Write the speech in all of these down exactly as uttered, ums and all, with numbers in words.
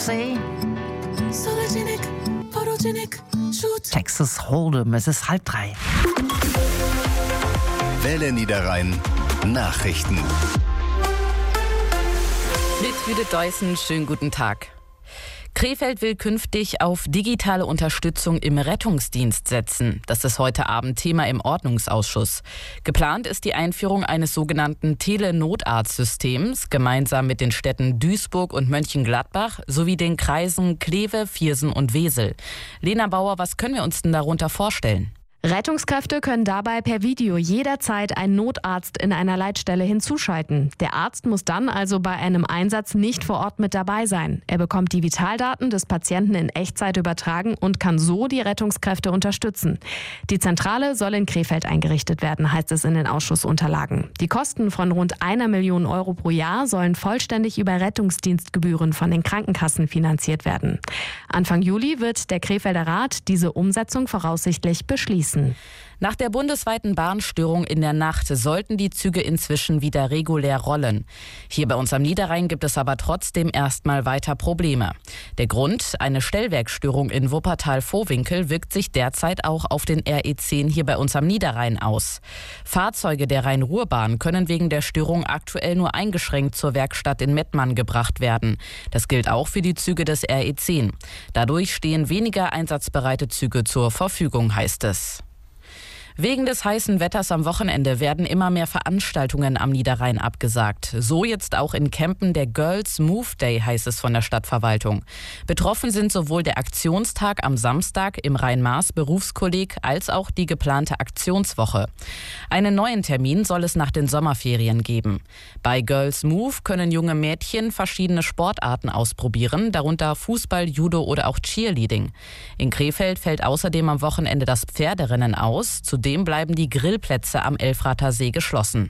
See. Texas Hold'em, es ist halb drei. Welle Niederrhein Nachrichten. Mit Judith Deussen, schönen guten Tag. Krefeld will künftig auf digitale Unterstützung im Rettungsdienst setzen. Das ist heute Abend Thema im Ordnungsausschuss. Geplant ist die Einführung eines sogenannten Telenotarztsystems, gemeinsam mit den Städten Duisburg und Mönchengladbach sowie den Kreisen Kleve, Viersen und Wesel. Lena Bauer, was können wir uns denn darunter vorstellen? Rettungskräfte können dabei per Video jederzeit einen Notarzt in einer Leitstelle hinzuschalten. Der Arzt muss dann also bei einem Einsatz nicht vor Ort mit dabei sein. Er bekommt die Vitaldaten des Patienten in Echtzeit übertragen und kann so die Rettungskräfte unterstützen. Die Zentrale soll in Krefeld eingerichtet werden, heißt es in den Ausschussunterlagen. Die Kosten von rund einer Million Euro pro Jahr sollen vollständig über Rettungsdienstgebühren von den Krankenkassen finanziert werden. Anfang Juli wird der Krefelder Rat diese Umsetzung voraussichtlich beschließen. Nach der bundesweiten Bahnstörung in der Nacht sollten die Züge inzwischen wieder regulär rollen. Hier bei uns am Niederrhein gibt es aber trotzdem erstmal weiter Probleme. Der Grund, eine Stellwerkstörung in Wuppertal-Vohwinkel wirkt sich derzeit auch auf den R E zehn hier bei uns am Niederrhein aus. Fahrzeuge der Rhein-Ruhr-Bahn können wegen der Störung aktuell nur eingeschränkt zur Werkstatt in Mettmann gebracht werden. Das gilt auch für die Züge des R E zehn. Dadurch stehen weniger einsatzbereite Züge zur Verfügung, heißt es. Wegen des heißen Wetters am Wochenende werden immer mehr Veranstaltungen am Niederrhein abgesagt. So jetzt auch in Kempen der Girls Move Day, heißt es von der Stadtverwaltung. Betroffen sind sowohl der Aktionstag am Samstag im Rhein-Maas-Berufskolleg als auch die geplante Aktionswoche. Einen neuen Termin soll es nach den Sommerferien geben. Bei Girls Move können junge Mädchen verschiedene Sportarten ausprobieren, darunter Fußball, Judo oder auch Cheerleading. In Krefeld fällt außerdem am Wochenende das Pferderennen aus. Zudem bleiben die Grillplätze am Elfrather See geschlossen.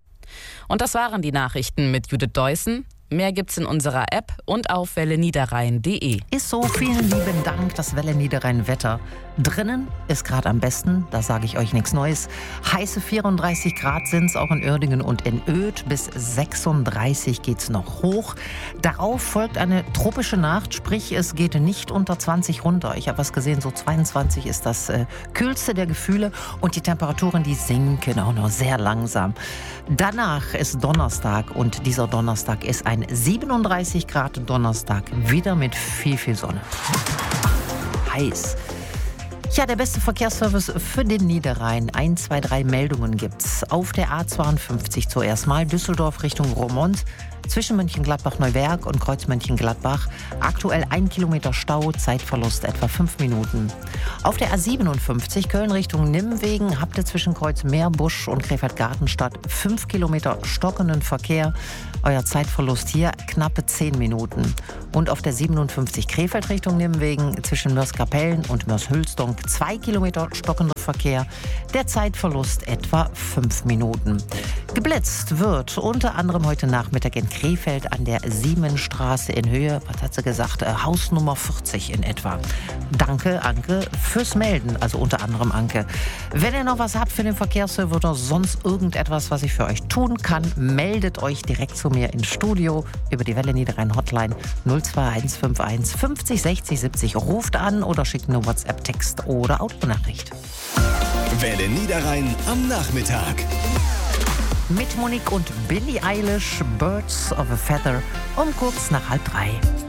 Und das waren die Nachrichten mit Judith Deussen. Mehr gibt's in unserer App und auf welle niederrhein punkt de. Ist so, vielen lieben Dank, das Welle Niederrhein Wetter. Drinnen ist gerade am besten, da sage ich euch nichts Neues. Heiße vierunddreißig Grad sind es auch in Uerdingen und in Oedt. Bis sechsunddreißig geht's noch hoch. Darauf folgt eine tropische Nacht, sprich es geht nicht unter zwanzig runter. Ich habe was gesehen, so zweiundzwanzig ist das äh, kühlste der Gefühle. Und die Temperaturen, die sinken auch noch sehr langsam. Danach ist Donnerstag und dieser Donnerstag ist ein siebenunddreißig Grad Donnerstag, wieder mit viel, viel Sonne. Heiß. Ja, der beste Verkehrsservice für den Niederrhein. eins, zwei, drei Meldungen gibt's. Auf der A zweiundfünfzig zuerst mal Düsseldorf Richtung Roermond. Zwischen Mönchengladbach-Neuwerk und Kreuz Mönchengladbach. Aktuell ein Kilometer Stau, Zeitverlust etwa fünf Minuten. Auf der A siebenundfünfzig Köln Richtung Nimwegen habt ihr zwischen Kreuz Meerbusch und Krefeld-Gartenstadt fünf Kilometer stockenden Verkehr. Euer Zeitverlust hier knappe zehn Minuten. Und auf der siebenundfünfzig Krefeld Richtung Nimwegen zwischen Mörs-Kapellen und Mörs-Hülsdonk zwei Kilometer stockender Verkehr. Der Zeitverlust etwa fünf Minuten. Geblitzt wird unter anderem heute Nachmittag in Krefeld an der Siemensstraße in Höhe, was hat sie gesagt, äh, Hausnummer vierzig in etwa. Danke, Anke, fürs Melden, also unter anderem Anke. Wenn ihr noch was habt für den Verkehrsservice oder sonst irgendetwas, was ich für euch tun kann, meldet euch direkt zu mir ins Studio über die Welle Niederrhein Hotline null zwei eins fünf eins fünfzig sechzig siebzig. Ruft an oder schickt eine WhatsApp-Text oder Autonachricht. Welle Niederrhein am Nachmittag. Mit Monique und Billie Eilish, Birds of a Feather, um kurz nach halb drei.